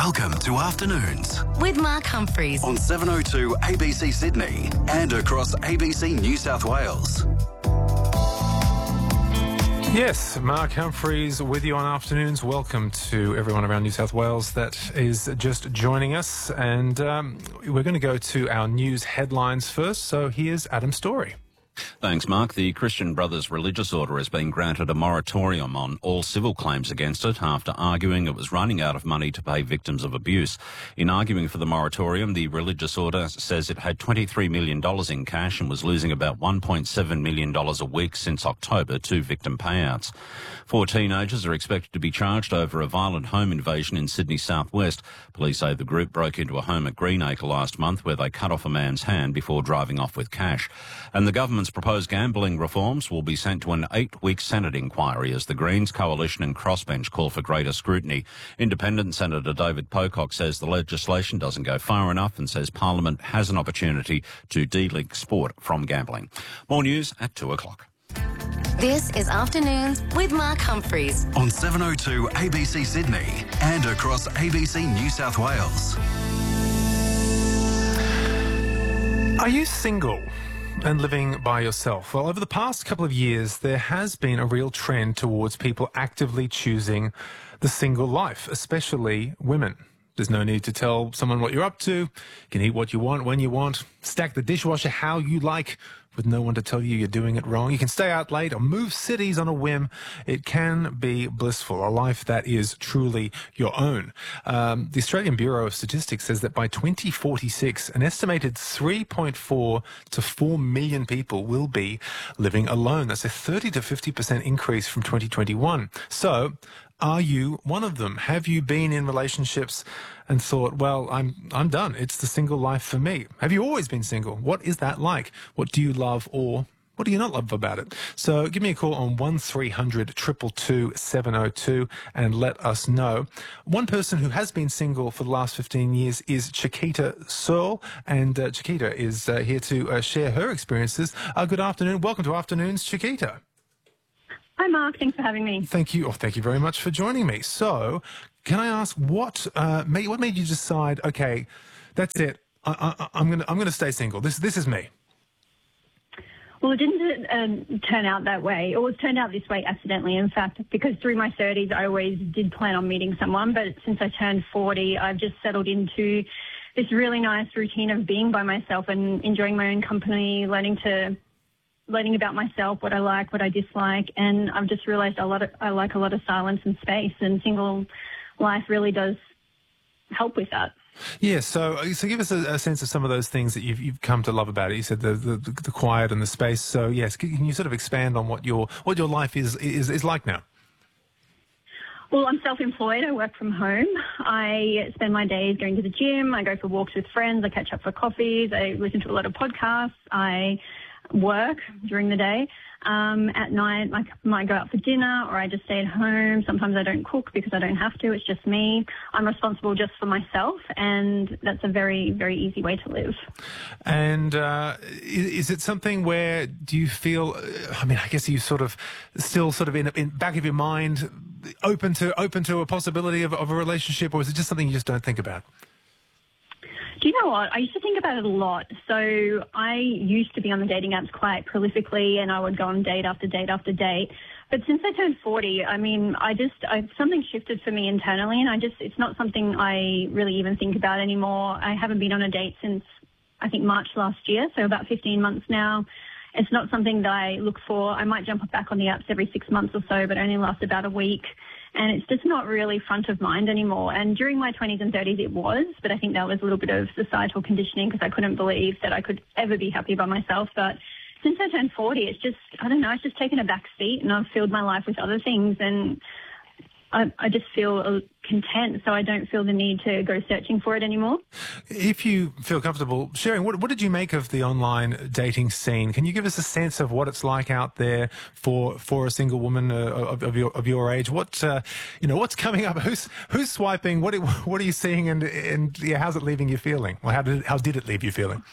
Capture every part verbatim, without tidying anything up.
Welcome to Afternoons with Mark Humphreys on seven oh two A B C Sydney and across A B C New South Wales. Yes, Mark Humphreys with you on Afternoons. Welcome to everyone around New South Wales that is just joining us. And um, we're going to go to our news headlines first. So here's Adam Story. Thanks, Mark. The Christian Brothers Religious Order has been granted a moratorium on all civil claims against it after arguing it was running out of money to pay victims of abuse. In arguing for the moratorium, the religious order says it had twenty-three million dollars in cash and was losing about one point seven million dollars a week since October to victim payouts. Four teenagers are expected to be charged over a violent home invasion in Sydney southwest. Police say the group broke into a home at Greenacre last month where they cut off a man's hand before driving off with cash. And the government's proposed gambling reforms will be sent to an eight-week Senate inquiry as the Greens, Coalition and Crossbench call for greater scrutiny. Independent Senator David Pocock says the legislation doesn't go far enough and says Parliament has an opportunity to de-link sport from gambling. More news at two o'clock. This is Afternoons with Mark Humphreys on seven oh two A B C Sydney and across A B C New South Wales. Are you single and living by yourself? Well, over the past couple of years, there has been a real trend towards people actively choosing the single life, especially women. There's no need to tell someone what you're up to. You can eat what you want, when you want, stack the dishwasher how you like, with no one to tell you you're doing it wrong. You can stay out late or move cities on a whim. It can be blissful, a life that is truly your own. Um, the Australian Bureau of Statistics says that by twenty forty-six, an estimated three point four to four million people will be living alone. That's a thirty to fifty percent increase from twenty twenty-one. So, are you one of them? Have you been in relationships and thought, well, I'm I'm done. It's the single life for me. Have you always been single? What is that like? What do you love or what do you not love about it? So give me a call on one three hundred two two two seven oh two and let us know. One person who has been single for the last fifteen years is Chiquita Searle, and uh, Chiquita is uh, here to uh, share her experiences. Uh, good afternoon. Welcome to Afternoons, Chiquita. Hi, Mark. Thanks for having me. Thank you. Oh, thank you very much for joining me. So, can I ask what uh, made what made you decide? Okay, that's it. I, I, I'm gonna I'm gonna stay single. This this is me. Well, it didn't um, turn out that way. It was turned out this way accidentally, in fact, because through my thirties, I always did plan on meeting someone. But since I turned forty, I've just settled into this really nice routine of being by myself and enjoying my own company, learning to learning about myself, what I like, what I dislike, and I've just realised a lot of, I like a lot of silence and space, and single life really does help with that. Yeah, so so give us a, a sense of some of those things that you've you've come to love about it. You said the the, the quiet and the space. So yes, can you sort of expand on what your what your life is is is like now? Well, I'm self-employed. I work from home. I spend my days going to the gym. I go for walks with friends. I catch up for coffees. I listen to a lot of podcasts. I work during the day. Um, at night, I might go out for dinner or I just stay at home. Sometimes I don't cook because I don't have to. It's just me. I'm responsible just for myself, and that's a very, very easy way to live. And uh, is, is it something where do you feel, I mean, I guess you sort of still sort of in, in back of your mind open to open to a possibility of, of a relationship, or is it just something you just don't think about? Do you know what? I used to think about it a lot. So I used to be on the dating apps quite prolifically, and I would go on date after date after date. But since I turned forty, I mean, I just, I, something shifted for me internally, and I just, it's not something I really even think about anymore. I haven't been on a date since, I think, March last year, so about fifteen months now. It's not something that I look for. I might jump back on the apps every six months or so, but only lasts about a week. And it's just not really front of mind anymore. And during my twenties and thirties, it was, but I think that was a little bit of societal conditioning because I couldn't believe that I could ever be happy by myself. But since I turned forty, it's just, I don't know, it's just taken a back seat, and I've filled my life with other things, and I, I just feel content, so I don't feel the need to go searching for it anymore. If you feel comfortable sharing, what, what did you make of the online dating scene? Can you give us a sense of what it's like out there for for a single woman uh, of, of your of your age? What uh, you know, what's coming up? Who's who's swiping? What what are you seeing? And and yeah, how's it leaving you feeling? Or how did it, how did it leave you feeling?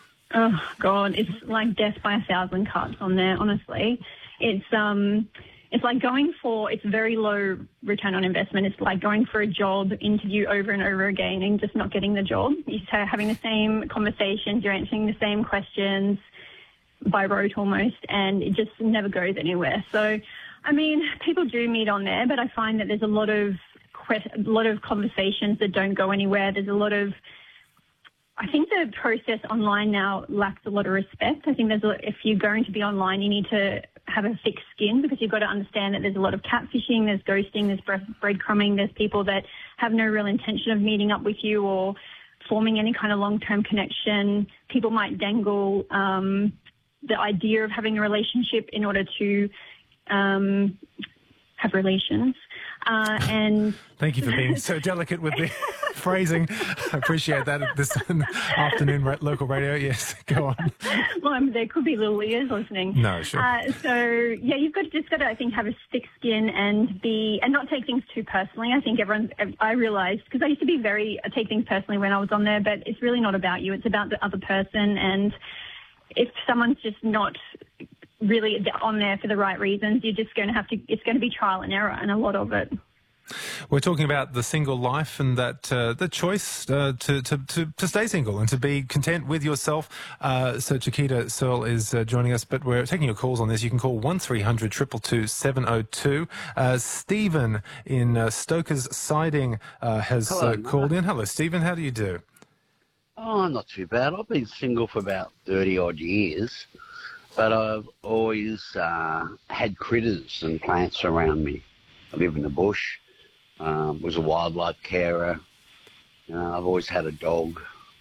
Oh God, it's like death by a thousand cuts on there. Honestly, it's um. it's like going for, it's very low return on investment. It's like going for a job interview over and over again and just not getting the job. You're having the same conversations, you're answering the same questions by rote almost, and it just never goes anywhere. So, I mean, people do meet on there, but I find that there's a lot of a lot of conversations that don't go anywhere. There's a lot of, I think the process online now lacks a lot of respect. I think there's a, if you're going to be online, you need to have a thick skin, because you've got to understand that there's a lot of catfishing, there's ghosting, there's breadcrumbing, there's people that have no real intention of meeting up with you or forming any kind of long-term connection. People might dangle um, the idea of having a relationship in order to um, have relations. Uh, and thank you for being so delicate with the phrasing. I appreciate that at this afternoon ra- local radio. Yes, go on. Well, I mean, there could be little ears listening. No, sure. Uh, so yeah, you've got to, just got to, I think, have a thick skin and be and not take things too personally. I think everyone. I realised, because I used to be very I take things personally when I was on there, but it's really not about you. It's about the other person, and if someone's just not really on there for the right reasons, you're just going to have to, it's going to be trial and error, and a lot of it. We're talking about the single life and that uh, the choice uh, to, to, to, to stay single and to be content with yourself. Uh, so Chiquita Searle is uh, joining us, but we're taking your calls on this. You can call one three hundred two two two seven oh two. Uh, Stephen in uh, Stokers Siding uh, has Hello, uh, called in. Hello, Stephen. How do you do? Oh, not too bad. I've been single for about thirty odd years. But I've always uh, had critters and plants around me. I live in the bush, um, was a wildlife carer. You know, I've always had a dog.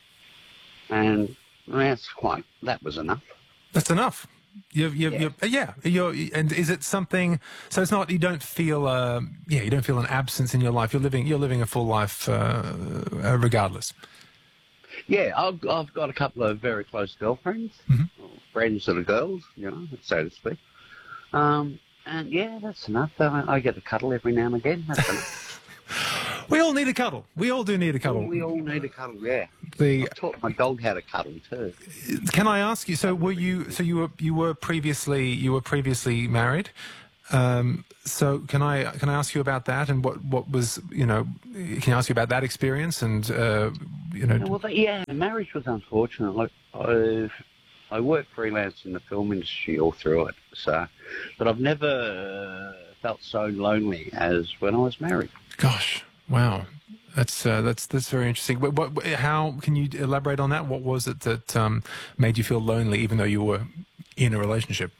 And that's quite, that was enough. That's enough. You, you, Yeah. You're, yeah. You're, and is it something? So it's not. You don't feel. Uh, yeah. You don't feel an absence in your life. You're living. You're living a full life, uh, uh, regardless. Yeah, I've, I've got a couple of very close girlfriends, Mm-hmm. friends that are girls, you know, so to speak. Um, and yeah, that's enough. I, I get a cuddle every now and again. That's enough. We all need a cuddle. We all do need a cuddle. We all need a cuddle, yeah. The, I taught my dog how to cuddle too. can I ask you? So were you? So you were? You were previously? You were previously married. Um, so can I? Can I ask you about that and what? What was? You know? Can I ask you about that experience and? Uh, you know. Yeah, well, but yeah, marriage was unfortunate. Like I've, I worked freelance in the film industry all through it. So, but I've never uh, felt so lonely as when I was married. Gosh, wow, that's uh, that's that's very interesting. What, what? How can you elaborate on that? What was it that um, made you feel lonely, even though you were in a relationship?